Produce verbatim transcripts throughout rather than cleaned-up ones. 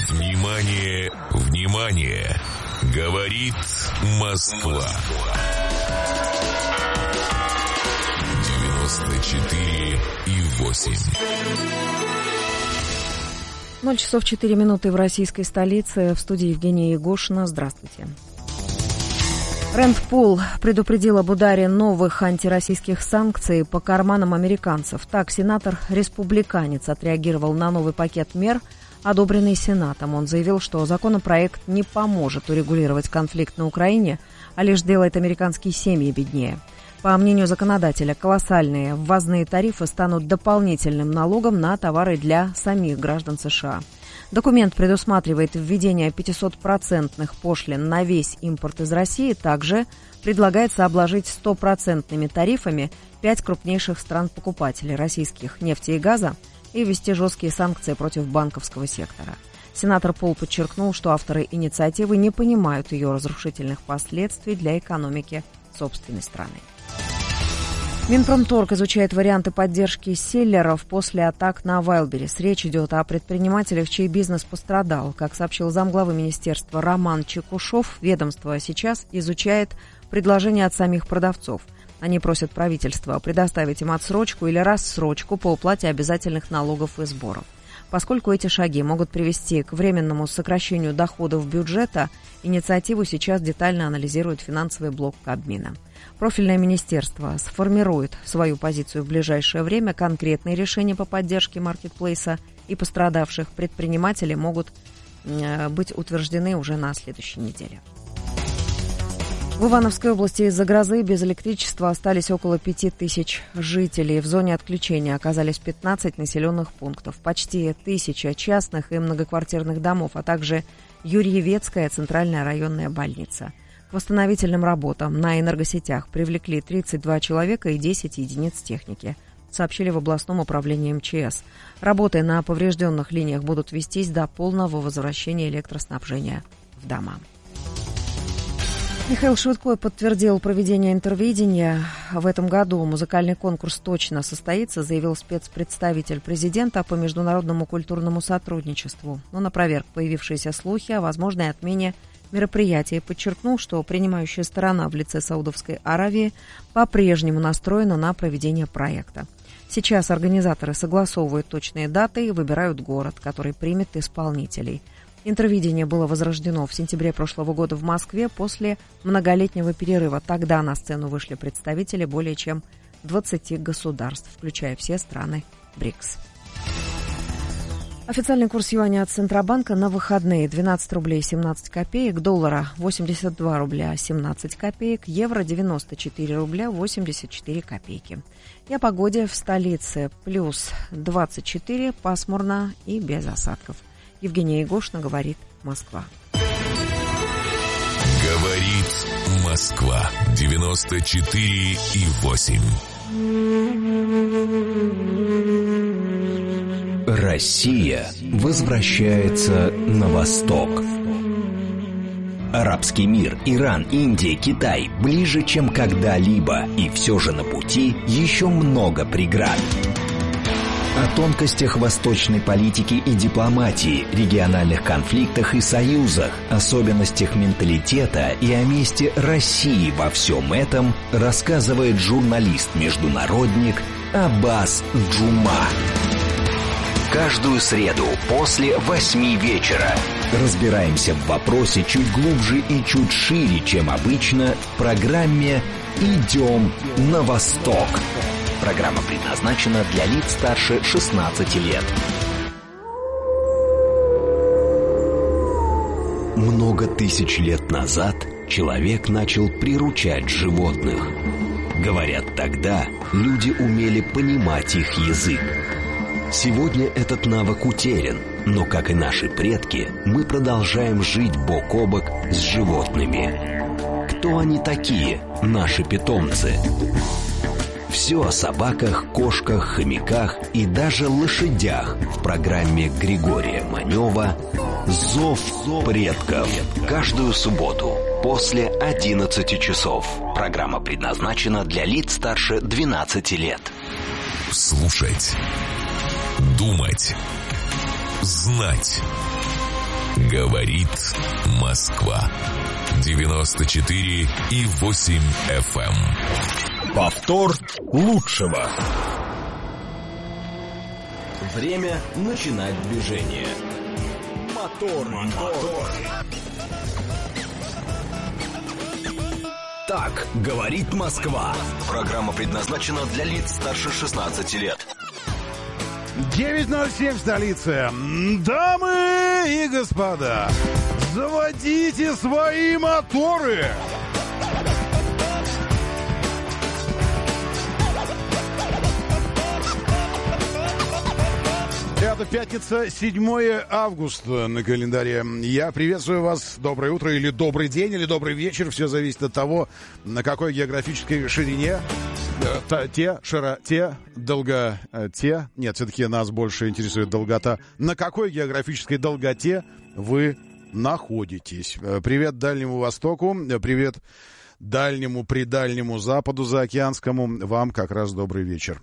Внимание, внимание! Говорит Москва. девяносто четыре и восемь. ноль часов четыре минуты в российской столице. В студии Евгения Егошина. Здравствуйте. Рэнд Пол предупредил об ударе новых антироссийских санкций по карманам американцев. Так, сенатор-республиканец отреагировал на новый пакет мер, одобренный Сенатом. Он заявил, что законопроект не поможет урегулировать конфликт на Украине, а лишь делает американские семьи беднее. По мнению законодателя, колоссальные ввозные тарифы станут дополнительным налогом на товары для самих граждан США. Документ предусматривает введение пятисотпроцентных пошлин на весь импорт из России. Также предлагается обложить стопроцентными тарифами пять крупнейших стран-покупателей российских нефти и газа и ввести жесткие санкции против банковского сектора. Сенатор Пол подчеркнул, что авторы инициативы не понимают ее разрушительных последствий для экономики собственной страны. Минпромторг изучает варианты поддержки селлеров после атак на Wildberries. Речь идет о предпринимателях, чей бизнес пострадал. Как сообщил замглавы министерства Роман Чекушев, ведомство сейчас изучает предложения от самих продавцов. Они просят правительство предоставить им отсрочку или рассрочку по уплате обязательных налогов и сборов. Поскольку эти шаги могут привести к временному сокращению доходов бюджета, инициативу сейчас детально анализирует финансовый блок Кабмина. Профильное министерство сформирует свою позицию в ближайшее время. Конкретные решения по поддержке маркетплейса и пострадавших предпринимателей могут быть утверждены уже на следующей неделе. В Ивановской области из-за грозы без электричества остались около пяти тысяч жителей. В зоне отключения оказались пятнадцать населенных пунктов, почти тысяча частных и многоквартирных домов, а также Юрьевецкая центральная районная больница. К восстановительным работам на энергосетях привлекли тридцать два человека и десять единиц техники, сообщили в областном управлении эм че эс. Работы на поврежденных линиях будут вестись до полного возвращения электроснабжения в дома. Михаил Швыдко подтвердил проведение интервидения. В этом году музыкальный конкурс точно состоится, заявил спецпредставитель президента по международному культурному сотрудничеству. Он опроверг появившиеся слухи о возможной отмене мероприятия и подчеркнул, что принимающая сторона в лице Саудовской Аравии по-прежнему настроена на проведение проекта. Сейчас организаторы согласовывают точные даты и выбирают город, который примет исполнителей. Интервидение было возрождено в сентябре прошлого года в Москве после многолетнего перерыва. Тогда на сцену вышли представители более чем двадцати государств, включая все страны БРИКС. Официальный курс юаня от Центробанка на выходные двенадцать рублей семнадцать копеек, доллара восемьдесят два рубля семнадцать копеек, евро девяносто четыре рубля восемьдесят четыре копейки. И о погоде в столице плюс двадцать четыре, пасмурно и без осадков. Евгения Егошина, говорит Москва. Говорит Москва. девяносто четыре и восемь. Россия возвращается на восток. Арабский мир, Иран, Индия, Китай ближе, чем когда-либо. И все же на пути еще много преград. О тонкостях восточной политики и дипломатии, региональных конфликтах и союзах, особенностях менталитета и о месте России во всем этом рассказывает журналист-международник Аббас Джума. Каждую среду после восьми вечера разбираемся в вопросе чуть глубже и чуть шире, чем обычно, в программе «Идем на восток». Программа предназначена для лиц старше шестнадцати лет. Много тысяч лет назад человек начал приручать животных. Говорят, тогда люди умели понимать их язык. Сегодня этот навык утерян, но, как и наши предки, мы продолжаем жить бок о бок с животными. Кто они такие, наши питомцы? Все о собаках, кошках, хомяках и даже лошадях в программе Григория Манева «Зов предков». Каждую субботу после одиннадцати часов. Программа предназначена для лиц старше двенадцати лет. Слушать, думать, знать. Говорит Москва. девяносто четыре и восемь эф эм. Повтор лучшего. Время начинать движение. Мотор, мотор. Так говорит Москва. Программа предназначена для лиц старше шестнадцати лет. девять ноль семь в столице. Дамы и господа, заводите свои моторы. Это пятница, седьмое августа на календаре. Я приветствую вас. Доброе утро или добрый день, или добрый вечер. Все зависит от того, на какой географической ширине, те, широте, долготе. Нет, все-таки нас больше интересует долгота. На какой географической долготе вы находитесь. Привет Дальнему Востоку, привет Дальнему, Придальнему Западу заокеанскому. Вам как раз добрый вечер.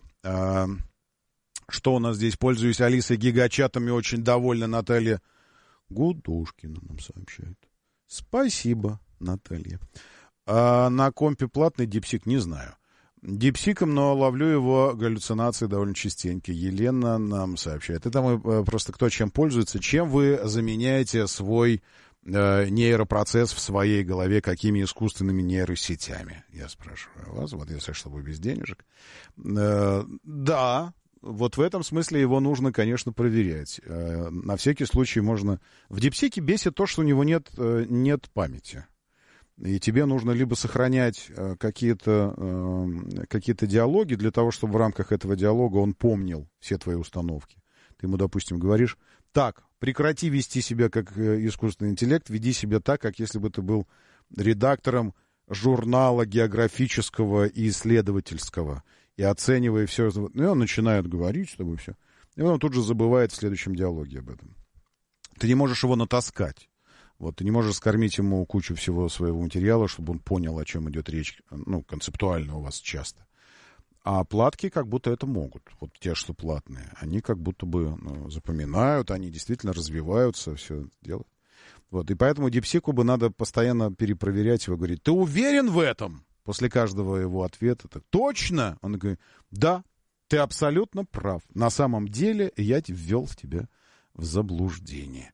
Что у нас здесь? Пользуюсь Алисой гигачатами, очень довольна Наталья Гудошкина нам сообщает. Спасибо, Наталья. А на компе платный дипсик не знаю. Дипсиком, но ловлю его галлюцинации довольно частенько. Елена нам сообщает. Это мы просто кто чем пользуется, чем вы заменяете свой э, нейропроцесс в своей голове, какими искусственными нейросетями? Я спрашиваю вас, вот если что, вы без денежек. Э, да. Вот в этом смысле его нужно, конечно, проверять. На всякий случай можно... В дипсике бесит то, что у него нет, нет памяти. И тебе нужно либо сохранять какие-то, какие-то диалоги для того, чтобы в рамках этого диалога он помнил все твои установки. Ты ему, допустим, говоришь: так, прекрати вести себя как искусственный интеллект, веди себя так, как если бы ты был редактором журнала географического и исследовательского. И оценивая все, и он начинает говорить с тобой все. И он тут же забывает в следующем диалоге об этом. Ты не можешь его натаскать. Вот, ты не можешь скормить ему кучу всего своего материала, чтобы он понял, о чем идет речь. Ну, концептуально у вас часто. А платки как будто это могут. Вот те, что платные. Они как будто бы ну, запоминают, они действительно развиваются, все делают. Вот, и поэтому дипсику бы надо постоянно перепроверять его, говорить: ты уверен в этом? После каждого его ответа: так, точно? Он говорит: да, ты абсолютно прав. На самом деле я ввел в тебя в заблуждение.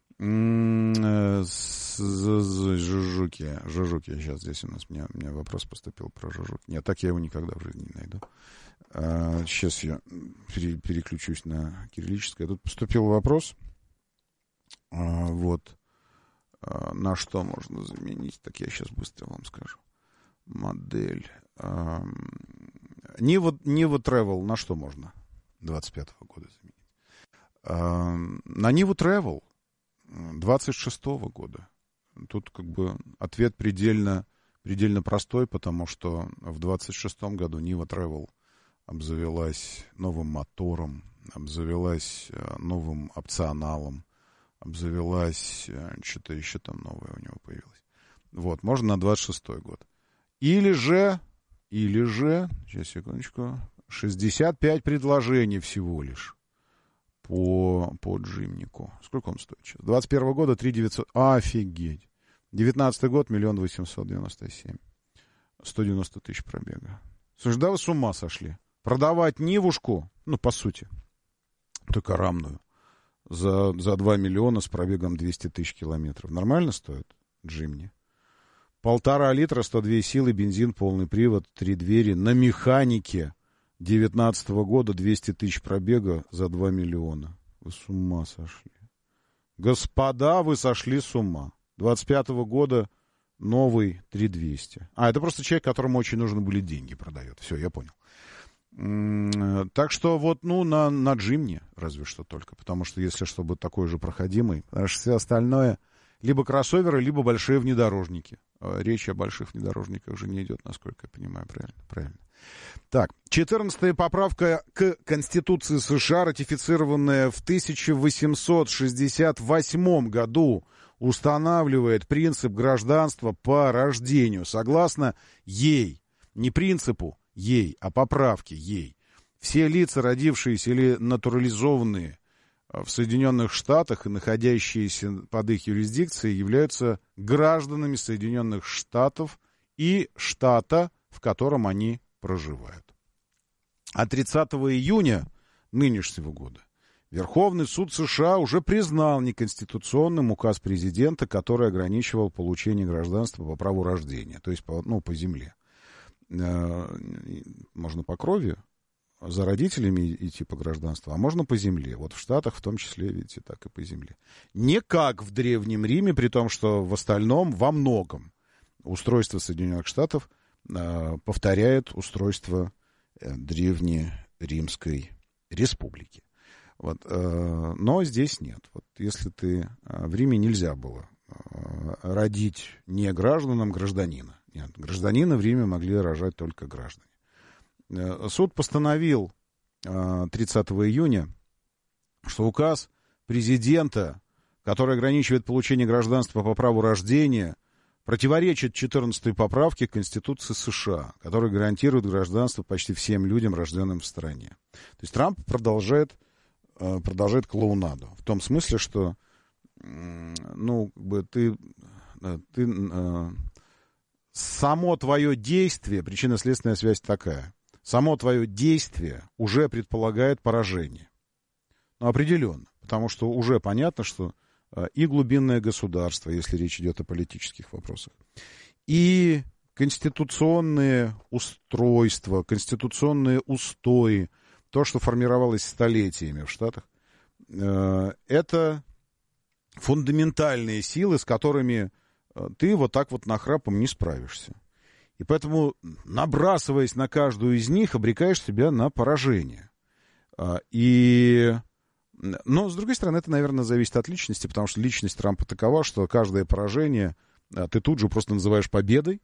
Жужуки. Жужуки. Сейчас здесь у нас у меня, у меня вопрос поступил про жужуки. Нет, так я его никогда в жизни не найду. А, сейчас я пере, переключусь на кириллическое. Тут поступил вопрос. А, вот. А, на что можно заменить? Так я сейчас быстро вам скажу. Модель. Нива, Нива Travel на что можно двадцать пятого года заменить? На Ниву Travel двадцать шестого года. Тут как бы ответ предельно, предельно простой, потому что в двадцать шестом году Нива Travel обзавелась новым мотором, обзавелась новым опционалом, обзавелась, что-то еще там новое у него появилось. Вот, можно на двадцать шестой год. Или же, или же, сейчас, секундочку, шестьдесят пять предложений всего лишь по, по джимнику. Сколько он стоит сейчас? двадцать первого года три тысячи девятьсот. Офигеть. девятнадцатый год один миллион восемьсот девяносто семь. сто девяносто тысяч пробега. Слушай, да вы с ума сошли. Продавать Нивушку, ну, по сути, только рамную, за, за два миллиона с пробегом двести тысяч километров. Нормально стоит джимни? Полтора литра, сто две силы, бензин, полный привод, три двери, на механике девятнадцатого года, двести тысяч пробега за два миллиона. Вы с ума сошли. Господа, вы сошли с ума. двадцать пятого года новый три двести. А, это просто человек, которому очень нужны были деньги, продает. Все, я понял. Так что вот, ну, на, на джимне разве что только. Потому что если что, будет такой же проходимый. Потому что все остальное либо кроссоверы, либо большие внедорожники. Речь о больших внедорожниках уже не идет, насколько я понимаю, правильно? Правильно. Так, четырнадцатая поправка к Конституции США, ратифицированная в тысяча восемьсот шестьдесят восьмом году, устанавливает принцип гражданства по рождению. Согласно ей, не принципу ей, а поправке ей, все лица, родившиеся или натурализованные в Соединенных Штатах и находящиеся под их юрисдикцией являются гражданами Соединенных Штатов и штата, в котором они проживают. А тридцатого июня нынешнего года Верховный суд США уже признал неконституционным указ президента, который ограничивал получение гражданства по праву рождения, то есть по, ну, по земле. Можно по крови за родителями идти по гражданству, а можно по земле. Вот в Штатах в том числе, видите, так и по земле. Не как в Древнем Риме, при том, что в остальном, во многом, устройство Соединенных Штатов э, повторяет устройство э, Древнеримской Республики. Вот, э, но здесь нет. Вот, если ты... Э, в Риме нельзя было э, родить не гражданам гражданина. Нет, гражданина в Риме могли рожать только граждане. Суд постановил тридцатого июня, что указ президента, который ограничивает получение гражданства по праву рождения, противоречит четырнадцатой поправке Конституции США, которая гарантирует гражданство почти всем людям, рожденным в стране. То есть Трамп продолжает, продолжает клоунаду. В том смысле, что ну, как бы ты... ты само твое действие, причинно-следственная связь такая, само твое действие уже предполагает поражение. Ну, определенно. Потому что уже понятно, что и глубинное государство, если речь идет о политических вопросах, и конституционные устройства, конституционные устои, то, что формировалось столетиями в Штатах, это фундаментальные силы, с которыми ты вот так вот нахрапом не справишься. И поэтому, набрасываясь на каждую из них, обрекаешь себя на поражение. И... Но, с другой стороны, это, наверное, зависит от личности, потому что личность Трампа такова, что каждое поражение ты тут же просто называешь победой,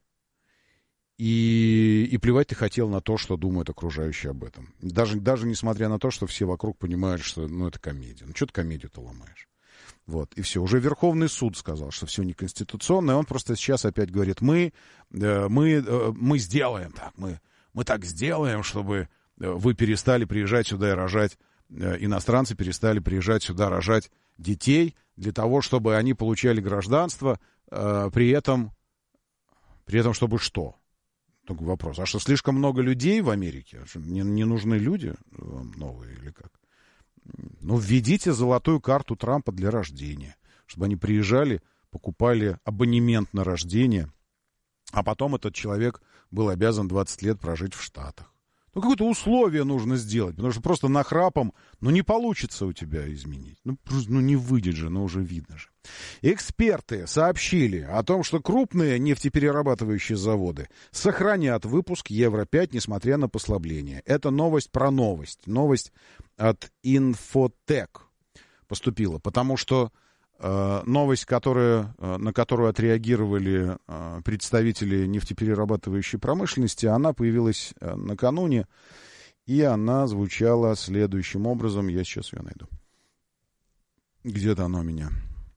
и, и плевать ты хотел на то, что думают окружающие об этом. Даже, даже несмотря на то, что все вокруг понимают, что ну, это комедия. Ну, что ты комедию-то ломаешь? Вот, и все. Уже Верховный суд сказал, что все неконституционно, и он просто сейчас опять говорит, мы, мы, мы сделаем так, мы, мы так сделаем, чтобы вы перестали приезжать сюда и рожать, иностранцы перестали приезжать сюда рожать детей, для того, чтобы они получали гражданство, при этом, при этом чтобы что? Только вопрос, а что, слишком много людей в Америке? Не, не нужны люди новые или как? Ну, введите золотую карту Трампа для рождения, чтобы они приезжали, покупали абонемент на рождение, а потом этот человек был обязан двадцать лет прожить в Штатах. Ну, какое-то условие нужно сделать, потому что просто нахрапом, ну, не получится у тебя изменить. Ну, просто, ну, не выйдет же, ну, уже видно же. Эксперты сообщили о том, что крупные нефтеперерабатывающие заводы сохранят выпуск Евро пять, несмотря на послабление. Это новость про новость. Новость от Инфотек поступила, потому что э, новость, которая, э, на которую отреагировали э, представители нефтеперерабатывающей промышленности, она появилась э, накануне, и она звучала следующим образом. Я сейчас ее найду. Где-то она у меня.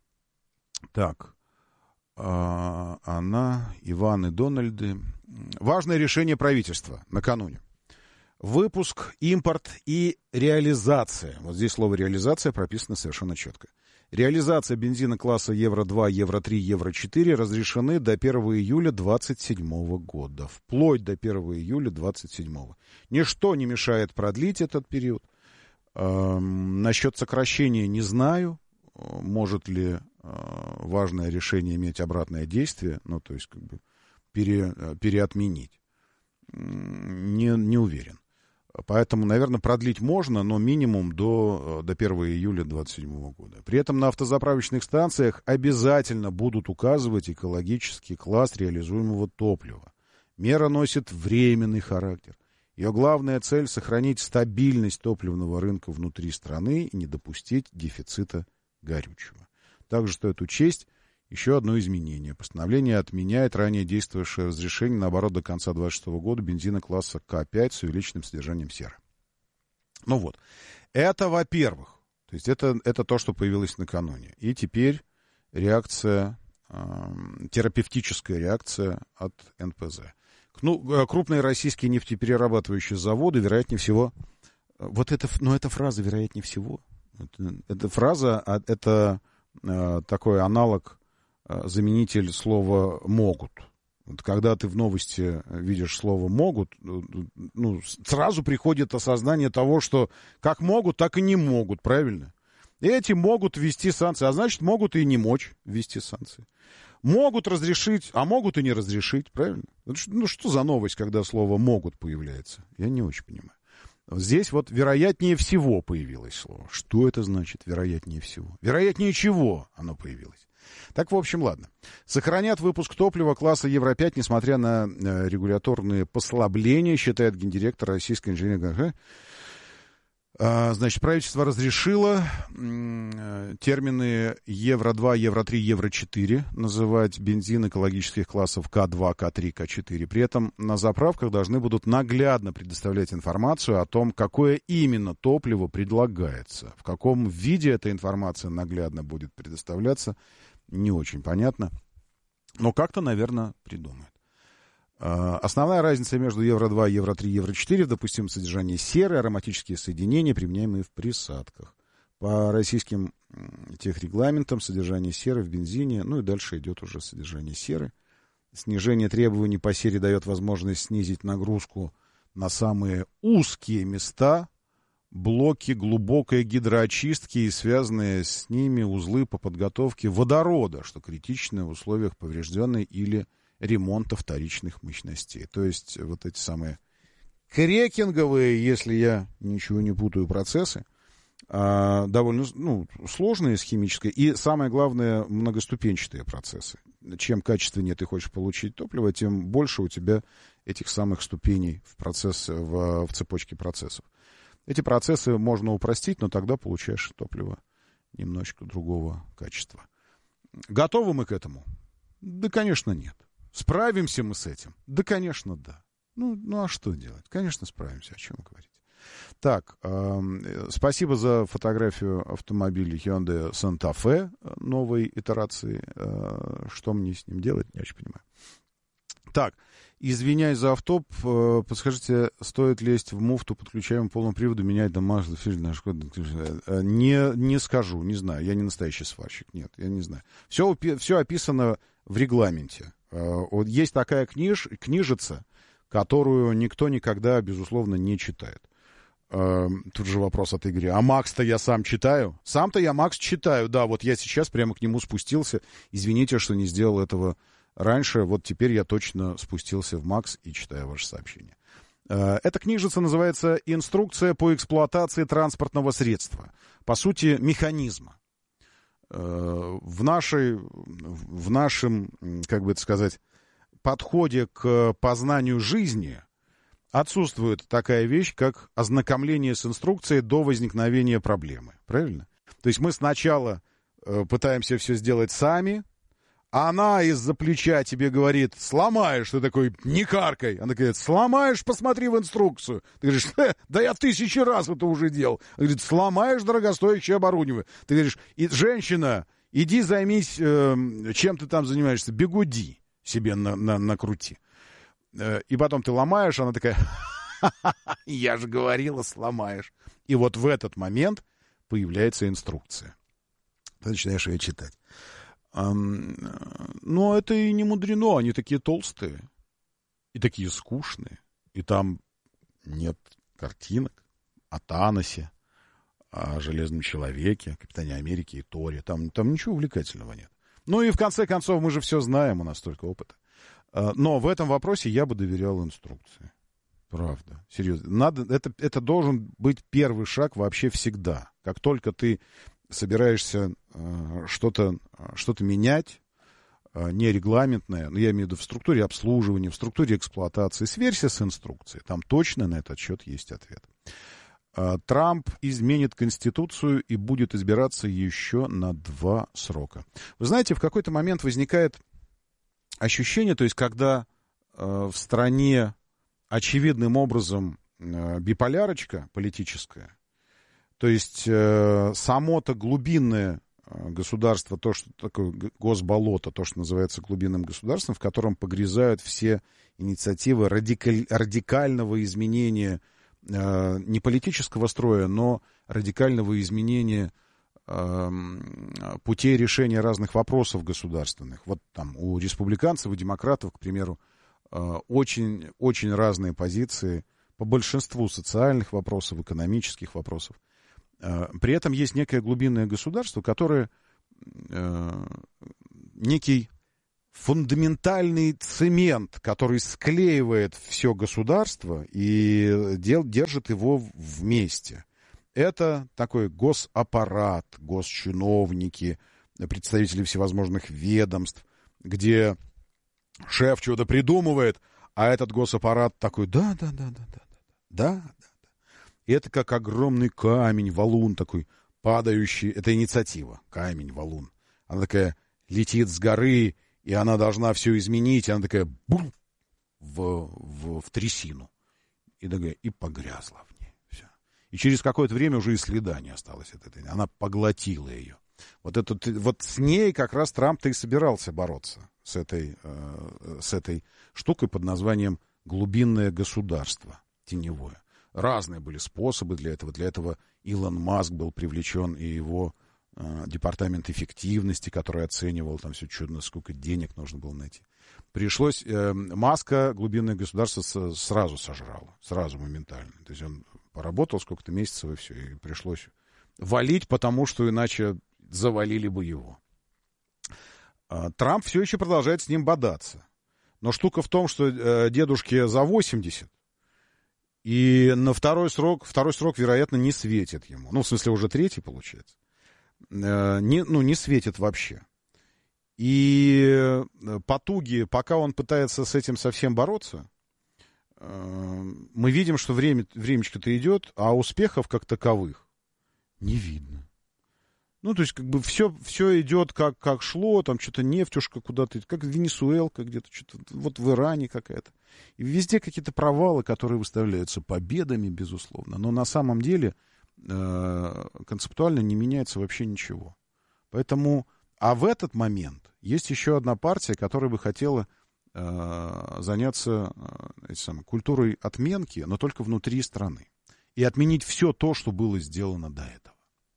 Так, э, она, Иван и Дональды. Важное решение правительства накануне. Выпуск, импорт и реализация. Вот здесь слово реализация прописано совершенно четко. Реализация бензина класса Евро два, Евро три, Евро четыре разрешены до первого июля двадцать седьмого года. Вплоть до первого июля двадцать седьмого. Ничто не мешает продлить этот период. Эм, насчет сокращения не знаю. Может ли э, важное решение иметь обратное действие, ну, то есть, как бы, пере, переотменить. Не, не уверен. Поэтому, наверное, продлить можно, но минимум до, до первого июля двадцать седьмого года. При этом на автозаправочных станциях обязательно будут указывать экологический класс реализуемого топлива. Мера носит временный характер. Ее главная цель — сохранить стабильность топливного рынка внутри страны и не допустить дефицита горючего. Также стоит учесть еще одно изменение. Постановление отменяет ранее действовавшее разрешение на оборот до конца двадцать шестого года бензина класса К пять с увеличенным содержанием серы. Ну вот, это во-первых. То есть это, это то, что появилось накануне. И теперь реакция, э, терапевтическая реакция от эн пэ зэ. Ну, крупные российские нефтеперерабатывающие заводы, вероятнее всего, вот это, ну, эта фраза «вероятнее всего», Это, это фраза, это э, такой аналог, э, заменитель слова «могут». Вот когда ты в новости видишь слово «могут», ну, сразу приходит осознание того, что как могут, так и не могут, правильно? Эти могут ввести санкции, а значит, могут и не мочь ввести санкции. Могут разрешить, а могут и не разрешить, правильно? Ну, что за новость, когда слово «могут» появляется? Я не очень понимаю. Здесь вот вероятнее всего появилось слово. Что это значит вероятнее всего? Вероятнее чего оно появилось? Так, в общем, ладно. Сохранят выпуск топлива класса Евро пять, несмотря на э, регуляторные послабления, считает гендиректор российской инженерной. А, значит, правительство разрешило э, термины Евро два, Евро три, Евро четыре называть бензин экологических классов К два, К три, К четыре. При этом на заправках должны будут наглядно предоставлять информацию о том, какое именно топливо предлагается. В каком виде эта информация наглядно будет предоставляться, не очень понятно. Но как-то, наверное, придумают. Основная разница между Евро два, Евро три, Евро четыре в допустимом содержании серы, ароматические соединения, применяемые в присадках. По российским техрегламентам содержание серы в бензине, ну и дальше идет уже содержание серы. Снижение требований по сере дает возможность снизить нагрузку на самые узкие места, блоки глубокой гидроочистки и связанные с ними узлы по подготовке водорода, что критично в условиях поврежденной или ремонта вторичных мощностей. То есть вот эти самые крекинговые, если я ничего не путаю, процессы, а, довольно ну, сложные с химической и, самое главное, многоступенчатые процессы. Чем качественнее ты хочешь получить топливо, тем больше у тебя этих самых ступеней в, процесс, в, в цепочке процессов. Эти процессы можно упростить, но тогда получаешь топливо немножечко другого качества. Готовы мы к этому? Да, конечно, нет. Справимся мы с этим? Да, конечно, да. Ну, ну а что делать? Конечно, справимся. О чем говорить? Так, э, спасибо за фотографию автомобиля Hyundai Santa Fe новой итерации. Э, что мне с ним делать, не очень понимаю. Так, извиняюсь за автоп. Э, подскажите, стоит лезть в муфту, подключаемую полным приводом, менять там масло, фильтр, наш код? Э, не, не скажу, не знаю. Я не настоящий сварщик. Нет, я не знаю. Все, все описано в регламенте. Вот есть такая книж, книжица, которую никто никогда, безусловно, не читает. Тут же вопрос от Игоря. А Макс-то я сам читаю? Сам-то я Макс читаю, да. Вот я сейчас прямо к нему спустился. Извините, что не сделал этого раньше. Вот теперь я точно спустился в Макс и читаю ваше сообщение. Эта книжица называется «Инструкция по эксплуатации транспортного средства». По сути, механизма. В, нашей, в нашем, как бы это сказать, подходе к познанию жизни отсутствует такая вещь, как ознакомление с инструкцией до возникновения проблемы. Правильно? То есть мы сначала пытаемся все сделать сами, а она из-за плеча тебе говорит: сломаешь, ты такой: не каркай. Она говорит: сломаешь, посмотри в инструкцию. Ты говоришь: да я тысячи раз это уже делал. Она говорит: сломаешь дорогостоящее оборудование. Ты говоришь: и, женщина, иди займись, э, чем ты там занимаешься, бигуди себе на, на, накрути. Э, и потом ты ломаешь, она такая: я же говорила, сломаешь. И вот в этот момент появляется инструкция. Ты начинаешь ее читать. Но это и не мудрено, они такие толстые и такие скучные. И там нет картинок о Таносе, о Железном Человеке, Капитане Америки и Торе. Там, там ничего увлекательного нет. Ну и в конце концов мы же все знаем, у нас столько опыта. Но в этом вопросе я бы доверял инструкции. Правда, серьезно. Надо, это, это должен быть первый шаг вообще всегда. Как только ты собираешься э, что-то, что-то менять, э, нерегламентное, ну, я имею в виду в структуре обслуживания, в структуре эксплуатации, сверься с инструкцией. Там точно на этот счет есть ответ. Э, Трамп изменит Конституцию и будет избираться еще на два срока. Вы знаете, в какой-то момент возникает ощущение, то есть когда э, в стране очевидным образом э, биполярочка политическая, то есть э, само-то глубинное э, государство, то, что такое госболото, то, что называется глубинным государством, в котором погрязают все инициативы радикаль, радикального изменения э, не политического строя, но радикального изменения э, путей решения разных вопросов государственных. Вот там у республиканцев и демократов, к примеру, э, очень, очень разные позиции по большинству социальных вопросов, экономических вопросов. Э, при этом есть некое глубинное государство, которое э, некий фундаментальный цемент, который склеивает все государство и дел, держит его вместе. Это такой госаппарат, госчиновники, представители всевозможных ведомств, где шеф что-то придумывает, а этот госаппарат такой, да, да, да, да, да, да, да, да. И это как огромный камень, валун такой, падающий. Это инициатива, камень, валун. Она такая летит с горы, и она должна все изменить, и она такая бум, в, в, в трясину. И, такая, и погрязла в ней. Все. И через какое-то время уже и следа не осталось от этой. Она поглотила ее. Вот, это, вот с ней как раз Трамп-то и собирался бороться. С этой, э, с этой штукой под названием глубинное государство, теневое. Разные были способы для этого. Для этого Илон Маск был привлечен, и его департамент эффективности, который оценивал там все чудно, сколько денег нужно было найти. Пришлось... Э, Маска глубинное государство с, сразу сожрало. Сразу, моментально. То есть он поработал сколько-то месяцев, и все. И пришлось валить, потому что иначе завалили бы его. А, Трамп все еще продолжает с ним бодаться. Но штука в том, что э, дедушке за восемьдесят, и на второй срок, второй срок, вероятно, не светит ему. Ну, в смысле, уже третий, получается. Не, ну, не светит вообще. И потуги, пока он пытается с этим совсем бороться, мы видим, что время, времечко-то идет, а успехов как таковых не видно. Ну, то есть, как бы все, все идет как, как шло, там что-то нефтюшка куда-то, как Венесуэлка где-то, что-то, вот в Иране какая-то. И везде какие-то провалы, которые выставляются победами, безусловно. Но на самом деле концептуально не меняется вообще ничего. Поэтому, а в этот момент есть еще одна партия, которая бы хотела э, заняться э, самой, культурой отменки, но только внутри страны. И отменить все то, что было сделано до этого.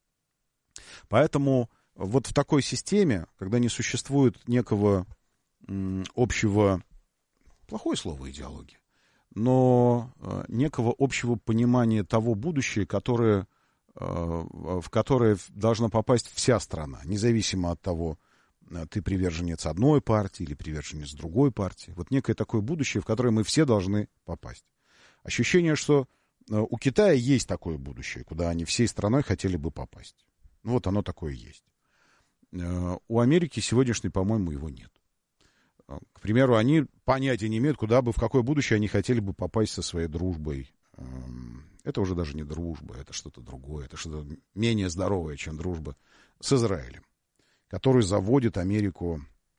Поэтому вот в такой системе, когда не существует некого м, общего, плохое слово идеология, но э, некого общего понимания того будущего, которое, э, в которое должна попасть вся страна, независимо от того, э, ты приверженец одной партии или приверженец другой партии. Вот некое такое будущее, в которое мы все должны попасть. Ощущение, что э, у Китая есть такое будущее, куда они всей страной хотели бы попасть. Вот оно такое есть. Э, у Америки сегодняшней, по-моему, его нет. К примеру, они понятия не имеют, куда бы, в какое будущее они хотели бы попасть со своей дружбой. Это уже даже не дружба, это что-то другое, это что-то менее здоровое, чем дружба с Израилем, который заводит Америку.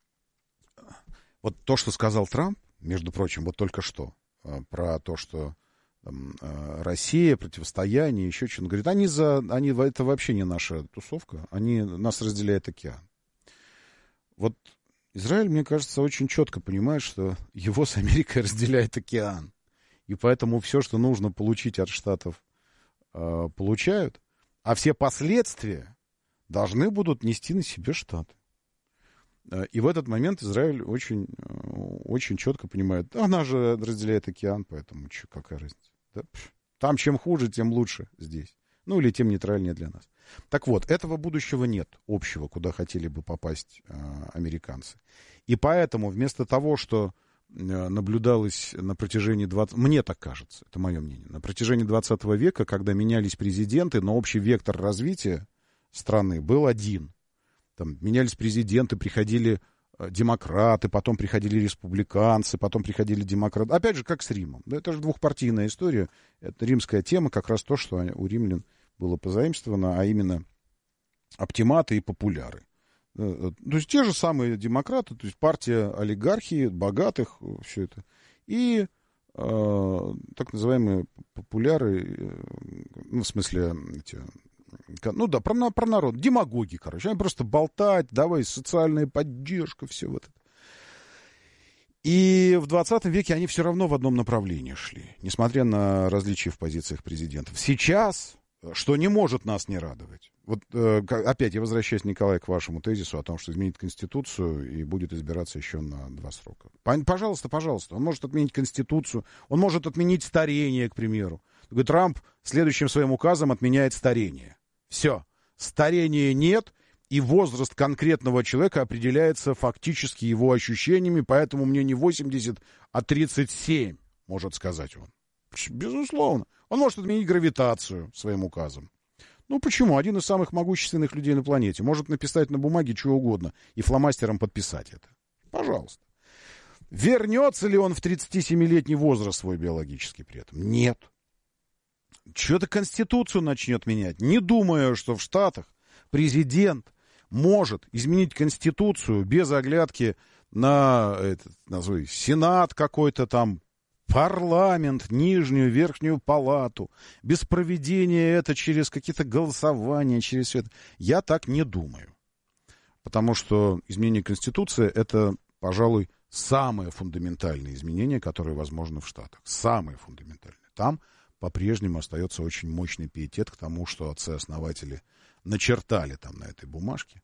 Вот то, что сказал Трамп, между прочим, вот только что, про то, что там, Россия, противостояние, еще что-то. Он говорит, они за, они, это вообще не наша тусовка, они, нас разделяет океан. Вот Израиль, мне кажется, очень четко понимает, что его с Америкой разделяет океан. И поэтому все, что нужно получить от Штатов, э, получают. А все последствия должны будут нести на себе Штаты. И в этот момент Израиль очень, очень четко понимает, она же разделяет океан, поэтому че, какая разница. Да? Там чем хуже, тем лучше здесь. Ну или тем нейтральнее для нас. Так вот, этого будущего нет общего, куда хотели бы попасть э, американцы. И поэтому вместо того, что э, наблюдалось на протяжении двадцатого... Мне так кажется, это мое мнение. На протяжении двадцатого века, когда менялись президенты, но общий вектор развития страны был один. Там менялись президенты, приходили э, демократы, потом приходили республиканцы, потом приходили демократы. Опять же, как с Римом. Да, это же двухпартийная история. Это римская тема, как раз то, что у римлян было позаимствовано, а именно оптиматы и популяры. То есть те же самые демократы, то есть партия олигархии, богатых, все это. И э, так называемые популяры, э, ну, в смысле, эти, ну да, про, про народ, демагоги, короче. Они просто болтать, давай, социальная поддержка, все вот это. И в двадцатом веке они все равно в одном направлении шли, несмотря на различия в позициях президентов. Сейчас что не может нас не радовать. Вот э, опять я возвращаюсь, Николай, к вашему тезису о том, что изменит Конституцию и будет избираться еще на два срока. Пожалуйста, пожалуйста, он может отменить Конституцию, он может отменить старение, к примеру. Говорит, Трамп следующим своим указом отменяет старение. Все, старения нет, и возраст конкретного человека определяется фактически его ощущениями, поэтому мне не восемьдесят, а тридцать семь, может сказать он. Безусловно. Он может отменить гравитацию своим указом. Ну почему? Один из самых могущественных людей на планете может написать на бумаге что угодно и фломастером подписать это. Пожалуйста. Вернется ли он в тридцатисемилетний возраст свой биологический при этом? Нет. Что-то Конституцию начнет менять. Не думаю, что в Штатах президент может изменить Конституцию без оглядки на этот, назови, Сенат какой-то там, парламент, нижнюю, верхнюю палату, без проведения это через какие-то голосования, через все это. Я так не думаю. Потому что изменение Конституции — это, пожалуй, самое фундаментальное изменение, которое возможно в Штатах. Самое фундаментальное. Там по-прежнему остается очень мощный пиетет к тому, что отцы-основатели начертали там на этой бумажке.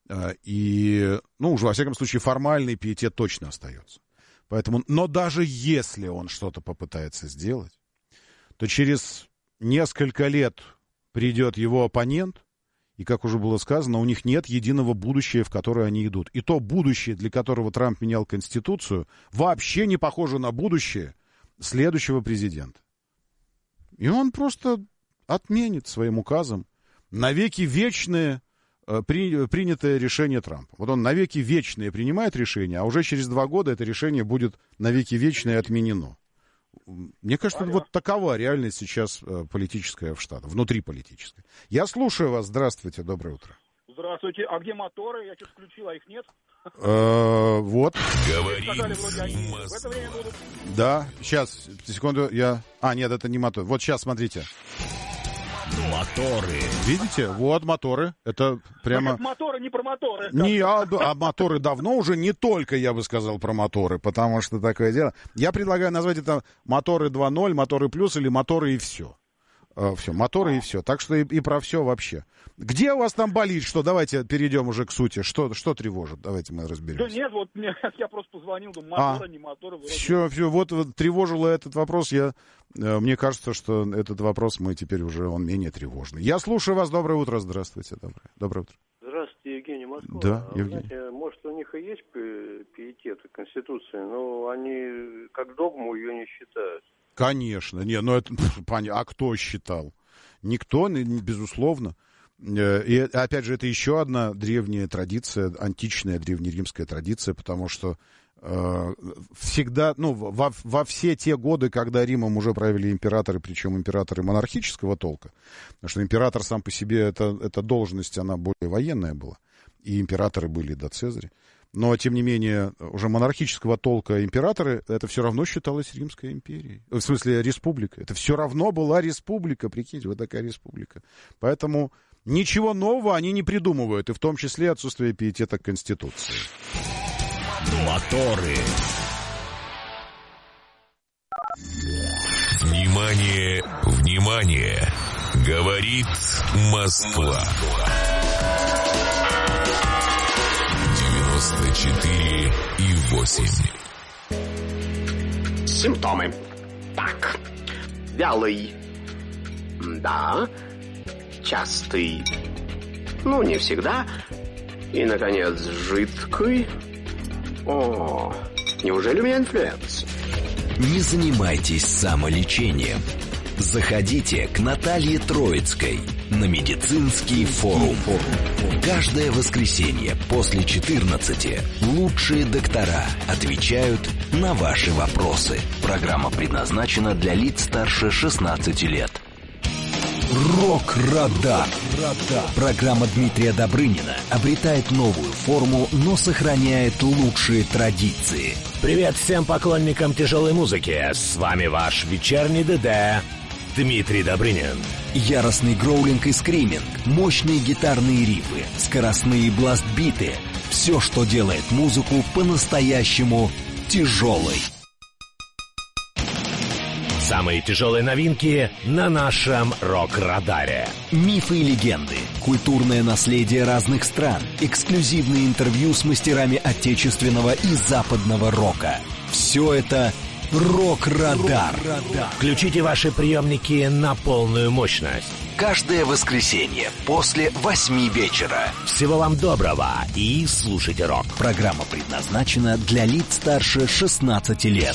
И, ну, уже, во всяком случае, формальный пиетет точно остается. Поэтому, но даже если он что-то попытается сделать, то через несколько лет придет его оппонент, и, как уже было сказано, у них нет единого будущего, в которое они идут. И то будущее, для которого Трамп менял Конституцию, вообще не похоже на будущее следующего президента. И он просто отменит своим указом навеки вечное При, принятое решение Трампа. Вот он навеки вечное принимает решение, а уже через два года это решение будет навеки вечное отменено. Мне кажется, Алло. Вот такова реальность сейчас политическая в Штатах, внутриполитическая. Я слушаю вас. Здравствуйте, доброе утро. Здравствуйте. А где моторы? Я что-то включил, а их нет? Вот. Говорим. В это время будут... Да, сейчас, секунду, я... А, нет, это не мотор. Вот сейчас, смотрите. Моторы. Видите? Вот моторы. Это прямо... Нет, моторы не про моторы. Не, а, а моторы давно уже не только, я бы сказал, про моторы, потому что такое дело. Я предлагаю назвать это моторы два ноль, моторы плюс или моторы и все. Uh, все, моторы и все. Так что и, и про все вообще. Где у вас там болит? Что? Давайте перейдем уже к сути. Что, что тревожит? Давайте мы разберемся. Да нет, вот мне, я просто позвонил, думаю, моторы, а, не моторы. Вроде. Все, все, вот, вот тревожило этот вопрос. Я, э, мне кажется, что этот вопрос мы теперь уже, он менее тревожный. Я слушаю вас. Доброе утро. Здравствуйте. Доброе, доброе утро. Здравствуйте, Евгений, Москва. Да, а, Евгений. Знаете, может, у них и есть пиетет к Конституции, но они как догму ее не считают. Конечно. Не, ну это, а кто считал? Никто, безусловно. И, опять же, это еще одна древняя традиция, античная древнеримская традиция, потому что э, всегда, ну, во, во все те годы, когда Римом уже правили императоры, причем императоры монархического толка, потому что император сам по себе, это, эта должность, она более военная была, и императоры были до Цезаря. Но, тем не менее, уже монархического толка императоры, это все равно считалось Римской империей. В смысле, республика. Это все равно была республика, прикиньте, вот такая республика. Поэтому ничего нового они не придумывают, и в том числе отсутствие пиетета к Конституции. Моторы. Внимание, внимание! Говорит Москва. девяносто четыре и восемь. Симптомы. Так. Вялый. Да. Частый. Ну, не всегда. И, наконец, жидкий. О, неужели у меня инфлюенс? Не занимайтесь самолечением. Заходите к Наталье Троицкой на медицинский форум. Каждое воскресенье после четырнадцати лучшие доктора отвечают на ваши вопросы. Программа предназначена для лиц старше шестнадцати лет. Рок-радар. Программа Дмитрия Добрынина обретает новую форму, но сохраняет лучшие традиции. Привет всем поклонникам тяжелой музыки. С вами ваш вечерний ДД Дмитрий Добрынин. Яростный гроулинг и скриминг, мощные гитарные рифы, скоростные бластбиты. Все, что делает музыку по-настоящему тяжелой. Самые тяжелые новинки на нашем рок-радаре. Мифы и легенды, культурное наследие разных стран, эксклюзивные интервью с мастерами отечественного и западного рока. Все это «Рок-радар». Включите ваши приемники на полную мощность. Каждое воскресенье после восьми вечера. Всего вам доброго и слушайте рок. Программа предназначена для лиц старше шестнадцати лет.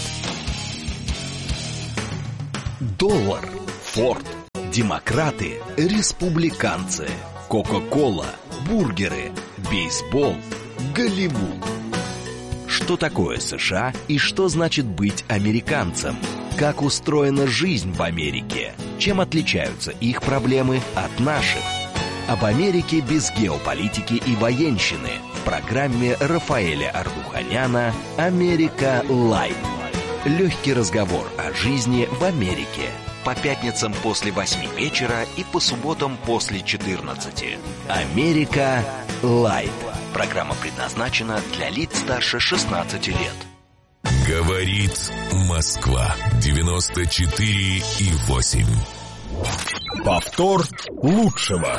Доллар, Форд, демократы, республиканцы, Кока-кола, бургеры, бейсбол, Голливуд. Что такое США и что значит быть американцем? Как устроена жизнь в Америке? Чем отличаются их проблемы от наших? Об Америке без геополитики и военщины в программе Рафаэля Ардуханяна «Америка Лайт». Легкий разговор о жизни в Америке. По пятницам после восьми вечера и по субботам после четырнадцати. «Америка Лайт». Программа предназначена для лиц старше шестнадцати лет. Говорит Москва. девяносто четыре и восемь. Повтор лучшего.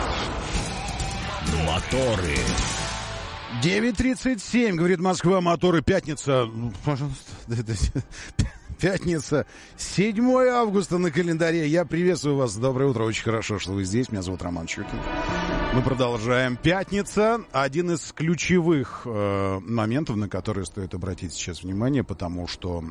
Моторы. девять тридцать семь, говорит Москва, моторы, пятница. Пожалуйста. Пятница, седьмое августа на календаре. Я приветствую вас. Доброе утро. Очень хорошо, что вы здесь. Меня зовут Роман Щукин. Мы продолжаем. Пятница. Один из ключевых э, моментов, на которые стоит обратить сейчас внимание, потому что,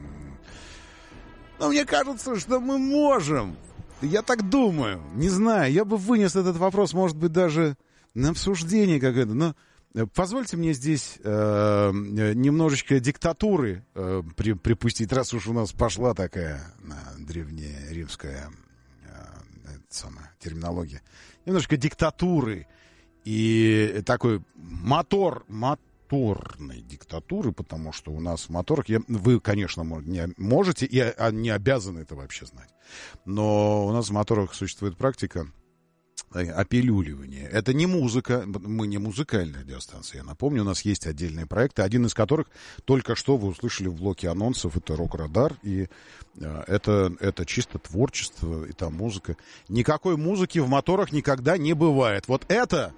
ну, мне кажется, что мы можем. Я так думаю. Не знаю. Я бы вынес этот вопрос, может быть, даже на обсуждение какое-то. Но позвольте мне здесь э, немножечко диктатуры э, при, припустить, раз уж у нас пошла такая э, древнеримская э, самая, терминология. Немножко диктатуры и такой мотор, моторной диктатуры, потому что у нас в моторах, я, вы, конечно, не можете и не обязаны это вообще знать, но у нас в моторах существует практика опилюливание. Это не музыка, мы не музыкальная радиостанция, я напомню, у нас есть отдельные проекты, один из которых только что вы услышали в блоке анонсов, это «Рок-радар», и э, это, это чисто творчество, и там музыка. Никакой музыки в моторах никогда не бывает. Вот это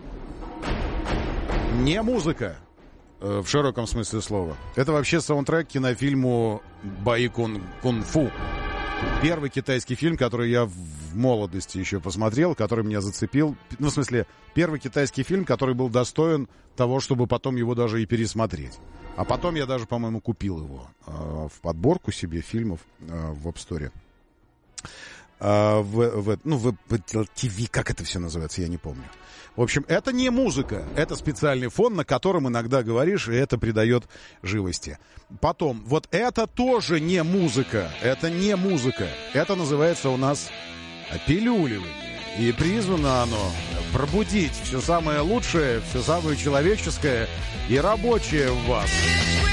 не музыка э, в широком смысле слова. Это вообще саундтрек к кинофильму «Бои кун- кунг-фу». Первый китайский фильм, который я в молодости еще посмотрел, который меня зацепил. Ну, в смысле, первый китайский фильм, который был достоин того, чтобы потом его даже и пересмотреть. А потом я даже, по-моему, купил его э, в подборку себе фильмов э, в App Store. Э, в, в, ну, в, в ти ви, как это все называется, я не помню. В общем, это не музыка, это специальный фон, на котором иногда говоришь, и это придает живости. Потом, вот это тоже не музыка, это не музыка, это называется у нас опилюливание. И призвано оно пробудить все самое лучшее, все самое человеческое и рабочее в вас.